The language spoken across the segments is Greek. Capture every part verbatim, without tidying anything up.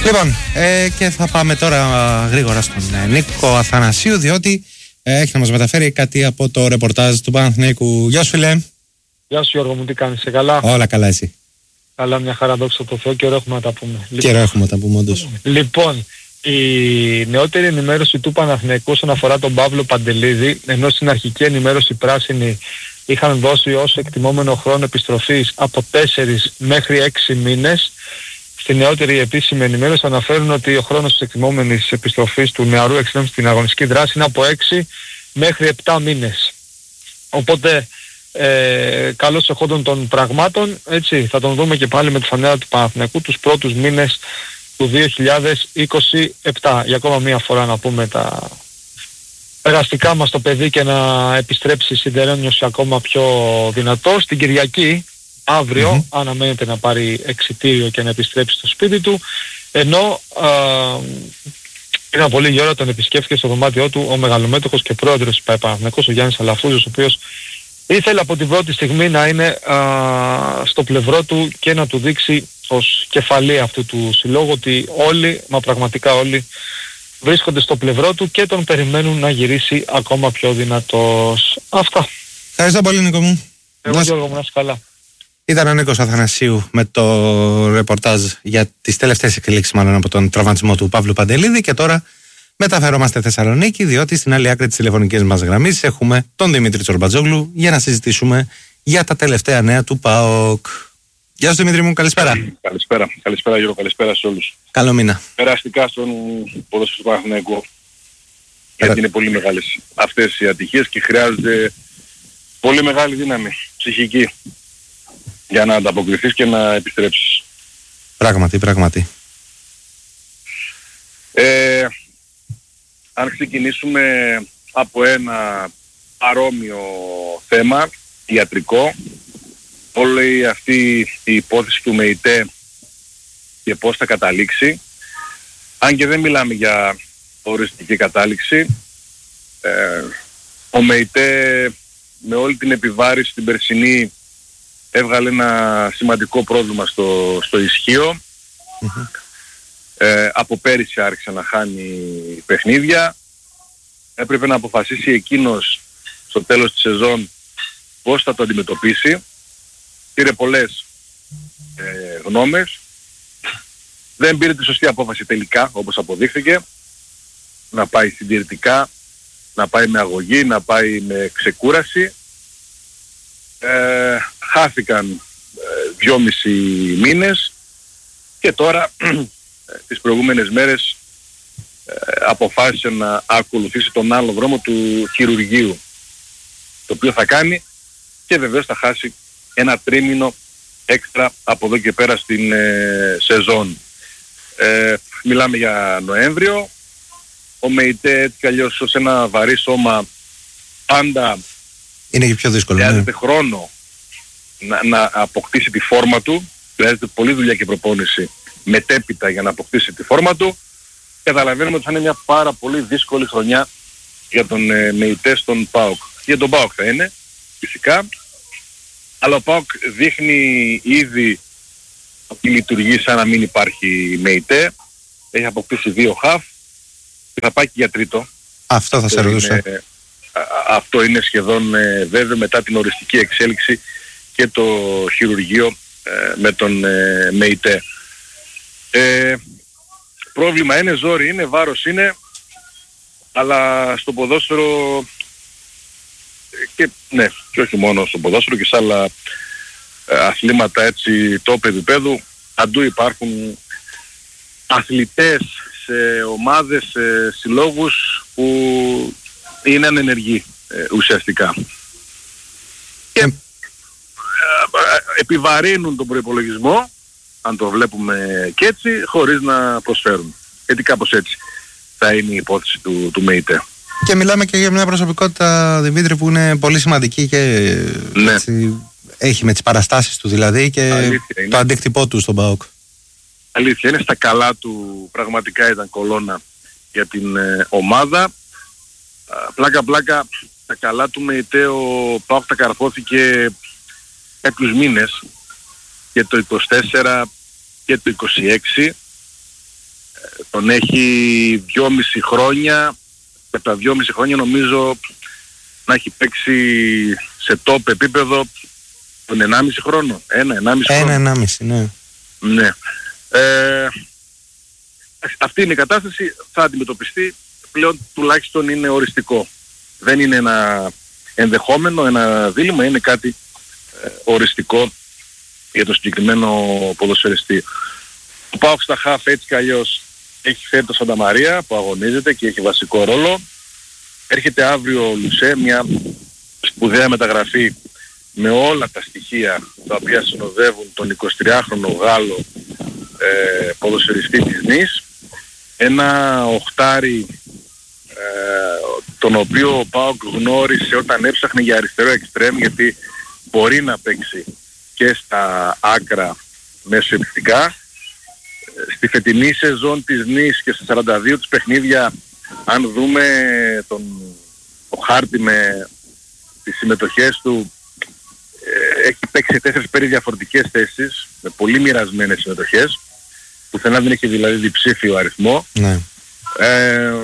Λοιπόν, ε, και θα πάμε τώρα γρήγορα στον ε, Νίκο Αθανασίου, διότι ε, έχει να μας μεταφέρει κάτι από το ρεπορτάζ του Παναθηναϊκού. Γεια σου, φίλε. Γεια σου, Γιώργο μου, τι κάνεις, σε καλά? Όλα καλά, εσύ? Καλά, μια χαρά, δόξα τω Θεώ, καιρό έχουμε να τα πούμε. Καιρό έχουμε να τα πούμε, όντως. Λοιπόν, η νεότερη ενημέρωση του Παναθηναϊκού όσον αφορά τον Παύλο Παντελίδη, ενώ στην αρχική ενημέρωση οι πράσινοι είχαν δώσει ως εκτιμόμενο χρόνο επιστροφής από τέσσερις μέχρι έξι μήνες, στη νεότερη επίσημη ενημέρωση αναφέρουν ότι ο χρόνος της εκτιμόμενης επιστροφής του νεαρού εξτρέμ στην αγωνιστική δράση είναι από έξι μέχρι επτά μήνες. Οπότε ε, καλώς εχόντων των πραγμάτων, έτσι, θα τον δούμε και πάλι με τη φανέλα του Παναθηναϊκού τους πρώτους μήνες του δύο χιλιάδες είκοσι επτά. Για ακόμα μία φορά να πούμε τα περαστικά μας το παιδί και να επιστρέψει συντερένιος ακόμα πιο δυνατό. Στην Κυριακή, αύριο, mm-hmm. αναμένεται να πάρει εξιτήριο και να επιστρέψει στο σπίτι του, ενώ πριν από λίγη ώρα τον επισκέφθηκε στο δωμάτιό του ο μεγαλομέτωχος και πρόεδρος του Παναθηναϊκού, ο Γιάννης Αλαφούζος, ο οποίος ήθελε από την πρώτη στιγμή να είναι α, στο πλευρό του και να του δείξει ως κεφαλή αυτού του συλλόγου ότι όλοι, μα πραγματικά όλοι, βρίσκονται στο πλευρό του και τον περιμένουν να γυρίσει ακόμα πιο δυνατός. Αυτά. Ευχαριστώ πολύ, Νίκο μου. Εγώ, Γιώργο μου, να είσαι καλά. Ήταν ο Νίκος Αθανασίου με το ρεπορτάζ για τις τελευταίες εξελίξεις, μάλλον, από τον τραυματισμό του Παύλου Παντελίδη, και τώρα μεταφερόμαστε Θεσσαλονίκη, διότι στην άλλη άκρη της τηλεφωνικής μας γραμμής έχουμε τον Δημήτρη Τσορμπατζόγλου για να συζητήσουμε για τα τελευταία νέα του ΠΑΟΚ. Γεια σου, Δημήτρη μου, καλησπέρα. Καλησπέρα, καλησπέρα Γιώργο, καλησπέρα σε όλους. Καλό μήνα. Περαστικά στον ποδόσφαιρο του Παναθηναϊκού, γιατί είναι πολύ μεγάλες αυτές οι ατυχίες και χρειάζεται πολύ μεγάλη δύναμη ψυχική για να ανταποκριθείς και να επιστρέψεις. Πράγματι, πράγματι. Ε, αν ξεκινήσουμε από ένα παρόμοιο θέμα, ιατρικό, όλη αυτή η υπόθεση του ΜΕΙΤΕ και πώς θα καταλήξει, αν και δεν μιλάμε για οριστική κατάληξη, ε, ο ΜΕΙΤΕ με όλη την επιβάρηση την περσινή έβγαλε ένα σημαντικό πρόβλημα στο, στο ισχύο. Mm-hmm. Ε, από πέρυσι άρχισε να χάνει παιχνίδια. Έπρεπε να αποφασίσει εκείνος στο τέλος της σεζόν πώς θα το αντιμετωπίσει. Πήρε πολλές ε, γνώμες. Δεν πήρε τη σωστή απόφαση τελικά, όπως αποδείχθηκε. Να πάει συντηρητικά, να πάει με αγωγή, να πάει με ξεκούραση. Ε, χάθηκαν ε, δυόμισι μήνες και τώρα τις προηγούμενες μέρες ε, αποφάσισε να ακολουθήσει τον άλλο δρόμο του χειρουργείου, το οποίο θα κάνει και βεβαίως θα χάσει ένα τρίμηνο έξτρα από εδώ και πέρα στην ε, σεζόν. Ε, μιλάμε για Νοέμβριο. Ο ΜΕΙΤΕ έτσι κι αλλιώς ως ένα βαρύ σώμα πάντα είναι και πιο δύσκολο. Χρειάζεται ναι. χρόνο να, να αποκτήσει τη φόρμα του. Χρειάζεται πολλή δουλειά και προπόνηση μετέπειτα για να αποκτήσει τη φόρμα του. Καταλαβαίνουμε ότι θα είναι μια πάρα πολύ δύσκολη χρονιά για τον ε, ΜΕΙΤΕ στον ΠΑΟΚ. Για τον ΠΑΟΚ θα είναι, φυσικά. Αλλά ο ΠΑΟΚ δείχνει ήδη ότι λειτουργεί σαν να μην υπάρχει ΜΕΙΤΕ. Έχει αποκτήσει δύο χαφ και θα πάει και για τρίτο. Αυτό θα σε ρωτούσα. Είναι, αυτό είναι σχεδόν ε, βέβαιο μετά την οριστική εξέλιξη και το χειρουργείο ε, με τον ε, ΜΕΙΤΕ. Ε, πρόβλημα είναι, ζόρι είναι, βάρος είναι, αλλά στο ποδόσφαιρο και, ναι, και όχι μόνο στο ποδόσφαιρο και σε άλλα ε, αθλήματα έτσι τόπου επίπεδου, αντού υπάρχουν αθλητές σε ομάδες, σε συλλόγους που είναι ανενεργοί ε, ουσιαστικά. Και ε, ε, επιβαρύνουν τον προϋπολογισμό, αν το βλέπουμε και έτσι, χωρίς να προσφέρουν. Γιατί κάπως έτσι θα είναι η υπόθεση του, του ΜΕΙΤΕ. Και μιλάμε και για μια προσωπικότητα, Δημήτρη, που είναι πολύ σημαντική και ναι. έτσι, έχει με τις παραστάσεις του δηλαδή και το αντίκτυπό του στον ΠΑΟΚ. Αλήθεια, είναι στα καλά του, πραγματικά ήταν κολόνα για την ε, ομάδα. Πλάκα πλάκα, στα καλά του ΜΕΙΤΕ ο ΠΑΟΚ τα καρφώθηκε κάποιους μήνες και το είκοσι τέσσερα και το είκοσι έξι τον έχει δυόμιση χρόνια, με τα δυόμιση χρόνια νομίζω να έχει παίξει σε top επίπεδο τον ενάμιση χρόνο. Ένα, ενάμιση χρόνο. Ένα, ενάμιση, ναι. Ναι. Ε, αυτή είναι η κατάσταση, θα αντιμετωπιστεί, πλέον τουλάχιστον είναι οριστικό. Δεν είναι ένα ενδεχόμενο, ένα δίλημμα, είναι κάτι ε, οριστικό για το συγκεκριμένο ποδοσφαιριστή. Ο ΠΑΟΚ στα χαφ έτσι κι αλλιώς έχει φέρει το Σανταμαρία που αγωνίζεται και έχει βασικό ρόλο. Έρχεται αύριο ο Λουσέ, μια σπουδαία μεταγραφή με όλα τα στοιχεία τα οποία συνοδεύουν τον εικοσιτριάχρονο Γάλλο ε, ποδοσφαιριστή της Νις. Ένα οχτάρι ε, τον οποίο ο ΠΑΟΚ γνώρισε όταν έψαχνε για αριστερό εξτρέμ, γιατί μπορεί να παίξει και στα άκρα μεσοεπιθετικά. Στη φετινή σεζόν της Νις και στα σαράντα δύο της παιχνίδια, αν δούμε τον, το χάρτη με τις συμμετοχές του, ε, έχει παίξει τέσσερις πέντε διαφορετικές θέσεις με πολύ μοιρασμένες συμμετοχές, πουθενά δεν έχει δηλαδή διψήφιο αριθμό. Ναι. Ε,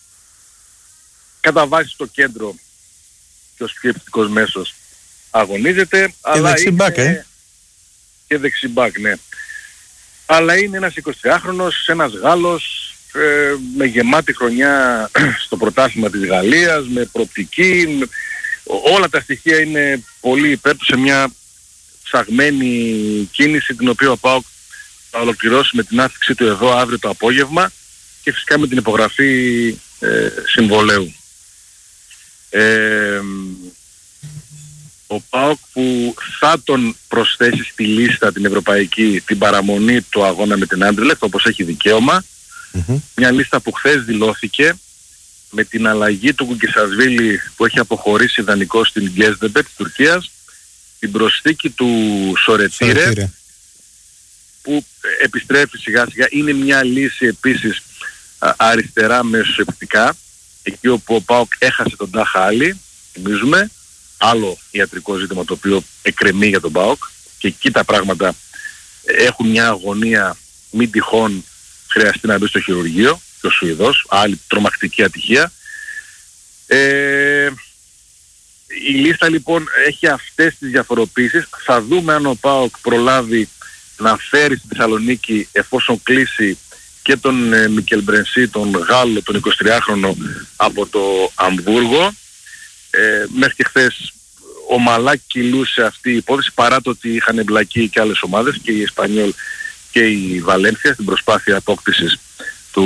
κατά βάση στο κέντρο και ως πιο επιθετικός μέσος αγωνίζεται, Και αλλά δεξιμπάκ, είναι... ε. Και δεξιμπάκ, ναι. Αλλά είναι ένας εικοσιτριάχρονος, ένας Γάλλος, ε, με γεμάτη χρονιά στο πρωτάθλημα της Γαλλίας, με προοπτική, με... όλα τα στοιχεία είναι πολύ υπέρ του σε μια ψαγμένη κίνηση, την οποία ο ΠΑΟΚ θα ολοκληρώσει με την άφηξη του εδώ αύριο το απόγευμα και φυσικά με την υπογραφή ε, συμβολέου. Ε, ο ΠΑΟΚ που θα τον προσθέσει στη λίστα την ευρωπαϊκή την παραμονή του αγώνα με την Άντρελεχτ, όπως έχει δικαίωμα, mm-hmm. μια λίστα που χθες δηλώθηκε με την αλλαγή του Κουκκισασβίλη που έχει αποχωρήσει δανεικός στην Γκέζντεμπε της Τουρκίας, την προσθήκη του Σορετήρε, Σορετήρε που επιστρέφει σιγά σιγά. Είναι μια λύση επίσης α, αριστερά μεσοεπιθετικά, εκεί όπου ο ΠΑΟΚ έχασε τον Τάχα Άλλη, θυμίζουμε, άλλο ιατρικό ζήτημα το οποίο εκκρεμεί για τον ΠΑΟΚ, και εκεί τα πράγματα έχουν μια αγωνία, μην τυχόν χρειαστεί να μπει στο χειρουργείο, και ο Σουηδός, άλλη τρομακτική ατυχία. Ε, η λίστα λοιπόν έχει αυτές τις διαφοροποίησεις. Θα δούμε αν ο ΠΑΟΚ προλάβει να φέρει στη Θεσσαλονίκη, εφόσον κλείσει, και τον ε, Μικελ Μπρενσί, τον Γάλλο, τον εικοσιτριάχρονο από το Αμβούργο. Ε, μέχρι και χθες ομαλά κυλούσε αυτή η υπόθεση, παρά το ότι είχαν εμπλακεί και άλλες ομάδες, και η Εσπανιόλ και η Βαλένθια, στην προσπάθεια απόκτησης του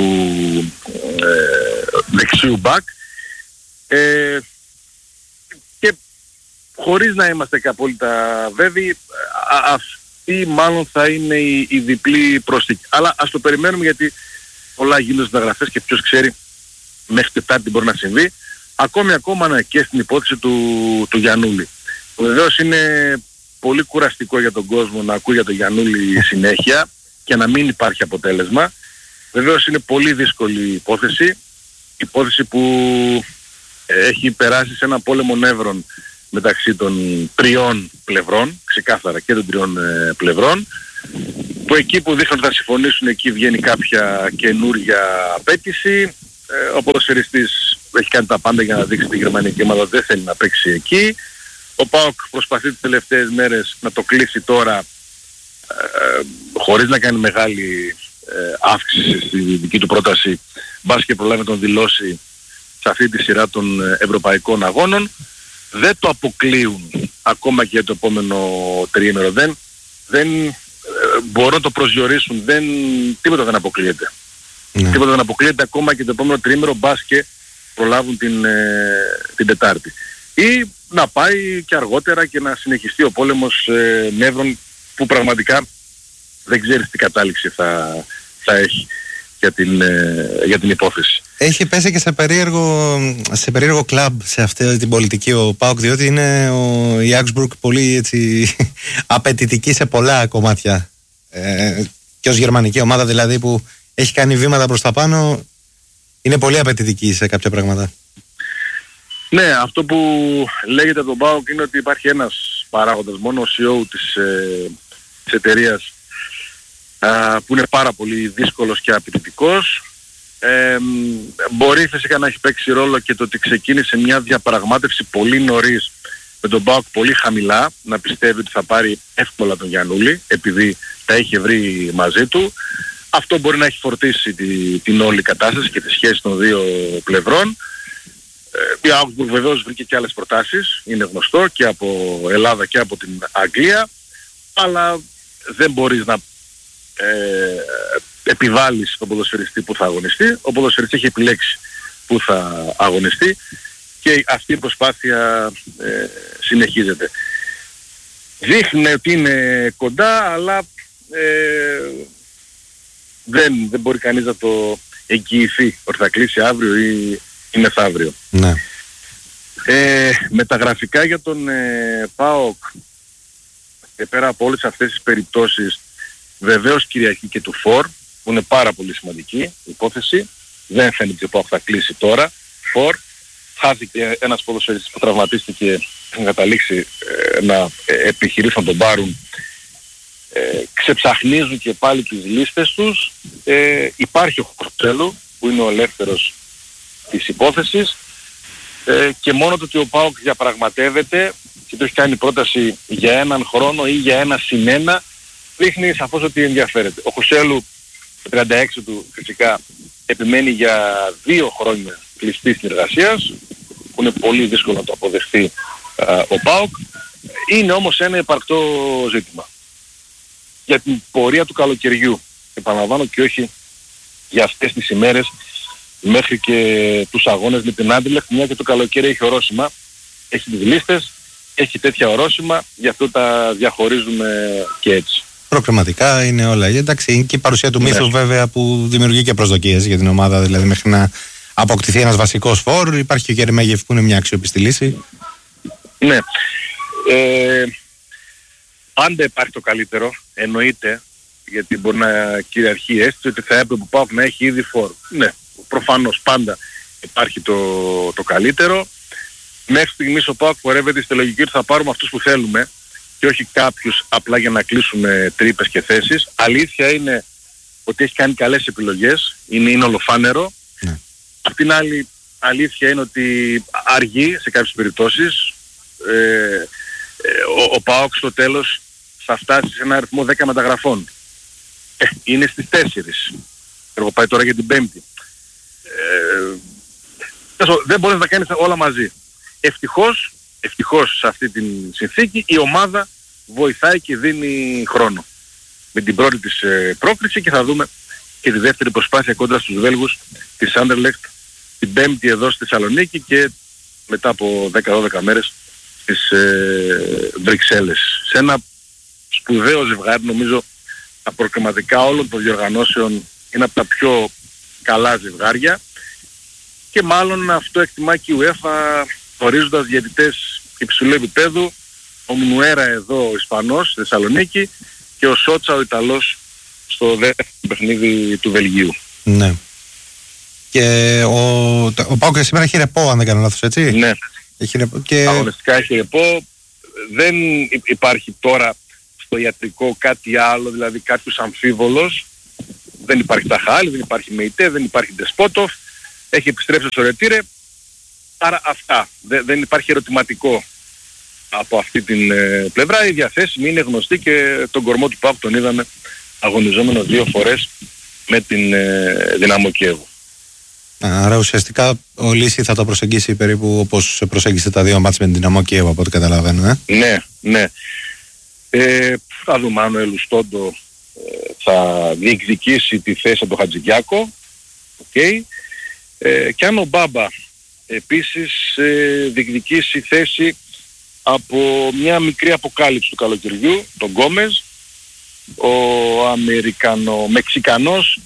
ε, δεξιού μπακ. Ε, και χωρίς να είμαστε και απόλυτα βέβαιοι, α, αυτή μάλλον θα είναι η, η διπλή προσθήκη. Αλλά ας το περιμένουμε, γιατί πολλά γίνονται συνταγραφές και ποιος ξέρει μέχρι Τετάρτη μπορεί να συμβεί. Ακόμη ακόμα και στην υπόθεση του, του Γιαννούλη. Βεβαίως είναι πολύ κουραστικό για τον κόσμο να ακούει για τον Γιαννούλη συνέχεια και να μην υπάρχει αποτέλεσμα. Βεβαίως είναι πολύ δύσκολη υπόθεση. Υπόθεση που έχει περάσει σε ένα πόλεμο νεύρων μεταξύ των τριών πλευρών, ξεκάθαρα και των τριών ε, πλευρών, που εκεί που δείχνουν ότι θα συμφωνήσουν, εκεί βγαίνει κάποια καινούργια απέτηση. Ε, ο ποδοσφαιριστής έχει κάνει τα πάντα για να δείξει τη γερμανική ομάδα, δεν θέλει να παίξει εκεί. Ο ΠΑΟΚ προσπαθεί τις τελευταίες μέρες να το κλείσει τώρα, ε, χωρίς να κάνει μεγάλη ε, αύξηση στη δική του πρόταση, μπας και προλάβει να τον δηλώσει σε αυτή τη σειρά των ευρωπαϊκών αγώνων. Δεν το αποκλείουν ακόμα και για το επόμενο τριήμερο. Δεν, δεν ε, μπορούν να το προσδιορίσουν. Δεν, τίποτα δεν αποκλείεται. Ναι. Τίποτα δεν αποκλείεται ακόμα και το επόμενο τριήμερο, μπας και προλάβουν την, ε, την Τετάρτη. Ή να πάει και αργότερα και να συνεχιστεί ο πόλεμος ε, νεύρων, που πραγματικά δεν ξέρεις τι κατάληξη θα, θα έχει για την, ε, για την υπόθεση. Έχει πέσει και σε περίεργο, σε περίεργο κλαμπ σε αυτή την πολιτική ο ΠΑΟΚ, διότι είναι ο, η Augsburg πολύ έτσι, απαιτητική σε πολλά κομμάτια. Ε, και ως γερμανική ομάδα δηλαδή, που έχει κάνει βήματα προς τα πάνω, είναι πολύ απαιτητική σε κάποια πράγματα. Ναι, αυτό που λέγεται από τον ΠΑΟΚ είναι ότι υπάρχει ένας παράγοντας μόνο, ο σι ι ο της, ε, της εταιρείας, α, που είναι πάρα πολύ δύσκολος και απαιτητικός. Ε, μπορεί φυσικά να έχει παίξει ρόλο και το ότι ξεκίνησε μια διαπραγμάτευση πολύ νωρίς με τον ΠΑΟΚ πολύ χαμηλά, να πιστεύει ότι θα πάρει εύκολα τον Γιαννούλη επειδή τα είχε βρει μαζί του. Αυτό μπορεί να έχει φορτίσει τη, την όλη κατάσταση και τη σχέση των δύο πλευρών. Ε, η Augsburg βεβαίως βρήκε και άλλες προτάσεις, είναι γνωστό, και από Ελλάδα και από την Αγγλία, αλλά δεν μπορείς να ε, επιβάλλεις τον ποδοσφαιριστή που θα αγωνιστεί. Ο ποδοσφαιριστής έχει επιλέξει που θα αγωνιστεί και αυτή η προσπάθεια ε, συνεχίζεται. Δείχνει ότι είναι κοντά, αλλά ε, δεν, δεν μπορεί κανείς να το εγγυηθεί ότι θα κλείσει αύριο ή, ή μεθαύριο. Ναι. Ε, με τα γραφικά για τον ε, ΠΑΟΚ, και πέρα από όλες αυτές τις περιπτώσεις, βεβαίως Κυριακή και του Φορ, που είναι πάρα πολύ σημαντική υπόθεση. Δεν φαίνεται ότι ο ΠΑΟΚ θα κλείσει τώρα. Φορ, χάθηκε ένας ποδοσφαιριστής που τραυματίστηκε, να καταλήξει ε, να ε, επιχειρήσουν να τον πάρουν. Ε, ξεψαχνίζουν και πάλι τις λίστες τους. Ε, υπάρχει ο Χορτσέλου που είναι ο ελεύθερος της υπόθεσης, ε, και μόνο το ότι ο ΠΑΟΚ διαπραγματεύεται και το έχει κάνει πρόταση για έναν χρόνο ή για ένα συν ένα, δείχνει σαφώς ότι ενδιαφέρεται. Ο Χορτσέλου, το τριάντα έξι του φυσικά, επιμένει για δύο χρόνια κλειστής συνεργασίας, που είναι πολύ δύσκολο να το αποδεχτεί α, ο ΠΑΟΚ. Είναι όμως ένα υπαρκτό ζήτημα για την πορεία του καλοκαιριού, επαναλαμβάνω, και όχι για αυτές τις ημέρες μέχρι και τους αγώνες με την Anderlecht, μια και το καλοκαίρι έχει ορόσημα, έχει τις λίστες, έχει τέτοια ορόσημα, γι' αυτό τα διαχωρίζουμε και έτσι. Προκριματικά είναι όλα. Εντάξει, είναι και η παρουσία του μύθου, ναι, βέβαια, που δημιουργεί και προσδοκίες για την ομάδα, δηλαδή μέχρι να αποκτηθεί ένας βασικός φόρ. Υπάρχει και ο Γερεμέγεφ που είναι μια αξιόπιστη λύση. Ναι. Ε, πάντα υπάρχει το καλύτερο, εννοείται, γιατί μπορεί να κυριαρχεί η αίσθηση ότι θα έπρεπε ο ΠΑΟΚ να έχει ήδη φόρ. Ναι, προφανώς πάντα υπάρχει το, το καλύτερο. Μέχρι στιγμής ο ΠΑΟΚ πορεύεται στη λογική ότι θα πάρουμε αυτούς που θέλουμε και όχι κάποιους απλά για να κλείσουμε τρύπες και θέσεις. Αλήθεια είναι ότι έχει κάνει καλές επιλογές, είναι, είναι ολοφάνερο. Ναι. Απ' την άλλη αλήθεια είναι ότι αργεί σε κάποιες περιπτώσεις. Ε, ε, ο, ο ΠΑΟΚ στο τέλος θα φτάσει σε ένα αριθμό δέκα μεταγραφών. Ε, είναι στις τέσσερις. Εγώ πάει τώρα για την πέμπτη. Ε, δεν μπορείς να κάνεις όλα μαζί. Ευτυχώς, ευτυχώς σε αυτή την συνθήκη η ομάδα βοηθάει και δίνει χρόνο με την πρώτη της ε, πρόκριση, και θα δούμε και τη δεύτερη προσπάθεια κόντρα στους Βέλγους της Anderlecht την πέμπτη εδώ στη Θεσσαλονίκη και μετά από δέκα δώδεκα μέρες στις ε, Βρυξέλλες. Σε ένα σπουδαίο ζευγάρι, νομίζω τα προκριματικά όλων των διοργανώσεων είναι από τα πιο καλά ζευγάρια, και μάλλον αυτό εκτιμά και η UEFA, ορίζοντας διαιτητές υψηλού επίπεδου, ο Μνουέρα εδώ ο Ισπανός στη Θεσσαλονίκη και ο Σότσα ο Ιταλός στο δεύτερο παιχνίδι του Βελγίου. Ναι. Και ο, ο ΠΑΟΚ σήμερα έχει ρεπό, αν δεν κάνω λάθος, έτσι. Ναι. Έχει ρεπό και... Αγωνιστικά έχει ρεπό. Δεν υπάρχει τώρα στο ιατρικό κάτι άλλο, δηλαδή κάποιος αμφίβολος. Δεν υπάρχει Ταχάλη, δεν υπάρχει Μεϊτέ, δεν υπάρχει Ντεσπότοφ. Έχει επιστρέψει στο Ρετήρε. Άρα αυτά. Δεν, δεν υπάρχει ερωτηματικό από αυτή την ε, πλευρά. Η διαθέσιμη είναι γνωστή και τον κορμό του ΠΑΟΚ τον είδαμε αγωνιζόμενο δύο φορές με την ε, Δυναμό Κιέβου. Άρα ουσιαστικά ο Λύση θα το προσεγγίσει περίπου όπως προσέγγισε τα δύο μάτς με την Δυναμό Κιέβου, από ό,τι καταλαβαίνω. Ε? Ναι, ναι. Ε, θα δούμε αν ο Ελουστόντο ε, θα διεκδικήσει τη θέση από τον Χατζηδιάκο. Okay. Ε, και αν ο Μπάμπα επίσης ε, διεκδικήσει θέση από μια μικρή αποκάλυψη του καλοκαιριού, τον Γκόμες, ο Αμερικανο-Μεξικανός,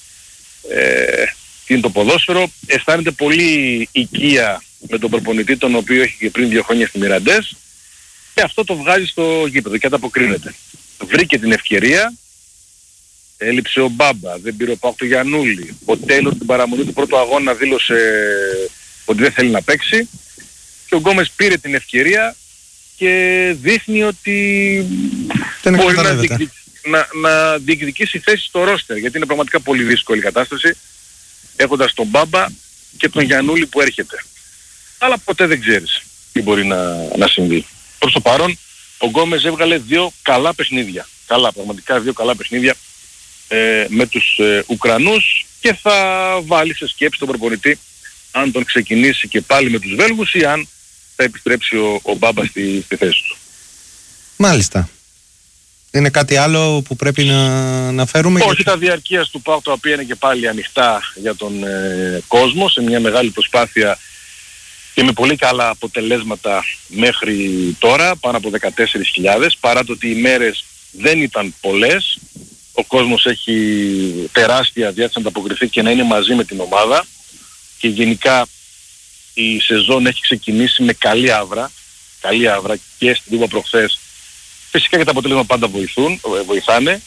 ε, είναι το ποδόσφαιρο, αισθάνεται πολύ οικία με τον προπονητή, τον οποίο έχει και πριν δύο χρόνια στη Μιραντές, και αυτό το βγάζει στο γήπεδο και ανταποκρίνεται. Βρήκε την ευκαιρία, έλειψε ο Μπάμπα, δεν πήρε ο ΠΑΟΚ το Γιαννούλη, ο Τέιλορ την παραμονή του πρώτου αγώνα δήλωσε ότι δεν θέλει να παίξει, και ο Γκόμες πήρε την ευκαιρία και δείχνει ότι μπορεί να, διεκδικήσει, να, να διεκδικήσει θέση στο ρόστερ, γιατί είναι πραγματικά πολύ δύσκολη η κατάσταση, έχοντας τον Μπάμπα και τον Γιαννούλη που έρχεται. Αλλά ποτέ δεν ξέρεις τι μπορεί να, να συμβεί. Προς το παρόν, ο Γκόμες έβγαλε δύο καλά παιχνίδια. Καλά, πραγματικά δύο καλά παιχνίδια ε, με τους ε, Ουκρανούς και θα βάλει σε σκέψη τον προπονητή αν τον ξεκινήσει και πάλι με τους Βέλγους ή αν θα επιστρέψει ο, ο Μπάμπα στη, στη θέση του. Μάλιστα. Είναι κάτι άλλο που πρέπει να, να φέρουμε? Όχι, γιατί... τα διαρκείας του ΠΑΟΚ, τα οποία είναι και πάλι ανοιχτά για τον ε, κόσμο σε μια μεγάλη προσπάθεια και με πολύ καλά αποτελέσματα μέχρι τώρα, πάνω από δεκατέσσερις χιλιάδες, παρά το ότι οι μέρες δεν ήταν πολλές. Ο κόσμος έχει τεράστια διάθεση να ανταποκριθεί και να είναι μαζί με την ομάδα και γενικά η σεζόν έχει ξεκινήσει με καλή άβρα, καλή άβρα και στην Τούμπα προχθές. Φυσικά και τα αποτελέσματα πάντα βοηθούν, βοηθάνε.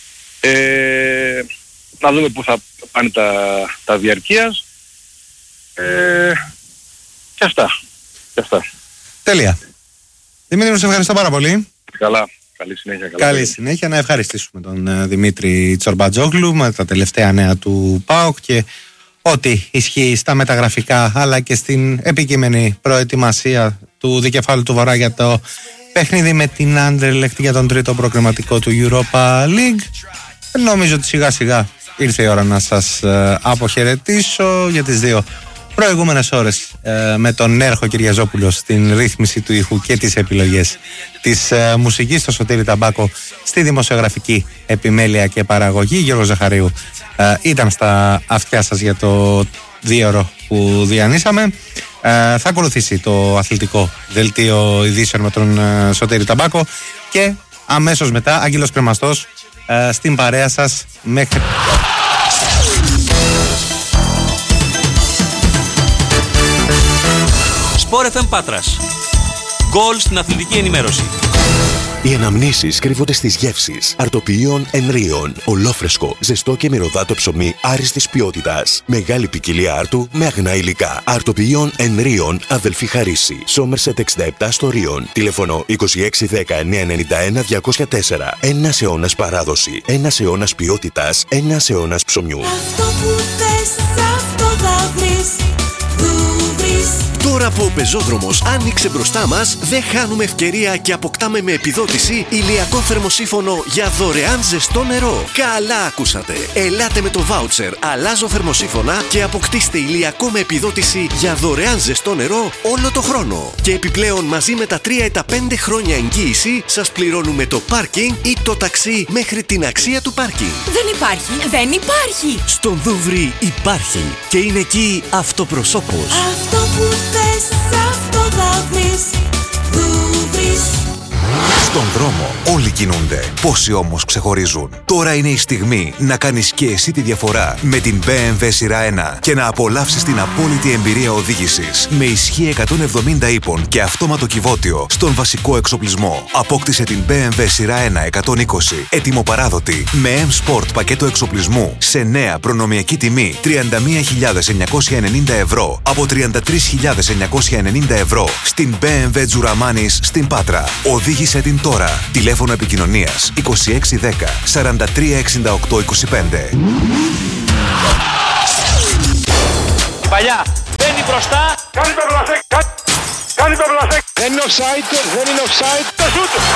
Ε, να δούμε πού θα πάνε τα, τα διαρκείας. Ε, και αυτά. Και αυτά. Τέλεια. Δημήτρη, σε ευχαριστώ πάρα πολύ. Καλά. Καλή συνέχεια. Καλά Καλή συνέχεια. Να ευχαριστήσουμε τον uh, Δημήτρη Τσορμπατζόγλου με τα τελευταία νέα του ΠΑΟΚ και ό,τι ισχύει στα μεταγραφικά αλλά και στην επικείμενη προετοιμασία του δικεφάλου του Βορρά για το παιχνίδι με την Anderlecht για τον τρίτο προκριματικό του Europa League. Νομίζω ότι σιγά σιγά ήρθε η ώρα να σας uh, αποχαιρετήσω για τις δύο προηγούμενες ώρες ε, με τον Νέρχο Κυριαζόπουλο στην ρύθμιση του ήχου και τις επιλογές της ε, μουσικής, στο Σωτήρη Ταμπάκο στη δημοσιογραφική επιμέλεια και παραγωγή. Γιώργος Ζαχαρίου ε, ήταν στα αυτιά σας για το δίωρο που διανύσαμε. Ε, θα ακολουθήσει το αθλητικό δελτίο ειδήσεων με τον ε, Σωτήρη Ταμπάκο και αμέσως μετά Άγγελος Κρεμαστός ε, στην παρέα σας μέχρι... Sport εφ εμ Πάτρας. Γκολ στην αθλητική ενημέρωση. Οι αναμνήσεις κρύβονται στις γεύσεις. Αρτοποιείων Ενρίων. Ολόφρεσκο, ζεστό και μυρωδάτο ψωμί άριστης ποιότητας. Μεγάλη ποικιλία άρτου με αγνά υλικά. Αρτοποιείων Ενρίων, αδελφή Χαρίση. Σόμερσετ εξήντα επτά στο Ρίον. Τηλέφωνο είκοσι έξι δέκα εννιακόσια ενενήντα ένα διακόσια τέσσερα. Ένας αιώνας παράδοση. Ένας αιώνας ποιότητας. Ένας αιώνας ψωμιού. Αυτό που θες, αυτό θα βρεις. Τώρα που ο πεζόδρομος άνοιξε μπροστά μας, δεν χάνουμε ευκαιρία και αποκτάμε με επιδότηση ηλιακό θερμοσύφωνο για δωρεάν ζεστό νερό. Καλά ακούσατε! Ελάτε με το βάουτσερ «Αλλάζω θερμοσύφωνα» και αποκτήστε ηλιακό με επιδότηση για δωρεάν ζεστό νερό όλο το χρόνο. Και επιπλέον μαζί με τα τρία ή τα πέντε χρόνια εγγύηση σας πληρώνουμε το πάρκινγκ ή το ταξί μέχρι την αξία του πάρκινγκ. Δεν υπάρχει, δεν υπάρχει! Στον Δούβρι υπάρχει και είναι εκεί αυτοπροσώπος. Αυτό που θες, αυτό θα βρεις. Δούβρις. Στον δρόμο όλοι κινούνται, πόσοι όμως ξεχωρίζουν. Τώρα είναι η στιγμή να κάνεις και εσύ τη διαφορά με την μπι εμ ντάμπλιου σειρά ένα και να απολαύσεις την απόλυτη εμπειρία οδήγησης με ισχύ εκατόν εβδομήντα ύπων και αυτόματο κυβότιο στον βασικό εξοπλισμό. Απόκτησε την μπι εμ ντάμπλιου σειρά ένα εκατόν είκοσι έτοιμο παράδοτη με M-Sport πακέτο εξοπλισμού σε νέα προνομιακή τιμή τριάντα μία χιλιάδες εννιακόσια ενενήντα ευρώ από τριάντα τρεις χιλιάδες εννιακόσια ενενήντα ευρώ στην μπι εμ ντάμπλιου Τζουραμάνης στην Πάτρα. Οδήγησε την τώρα. Τηλέφωνο επικοινωνίας είκοσι έξι δέκα σαράντα τρία εξήντα οκτώ είκοσι πέντε. Παλιά, μπαίνει μπροστά. Κάνει το βλασέκ, κάνει το βλασέκ. Δεν είναι offside, δεν είναι offside. Το σούτ.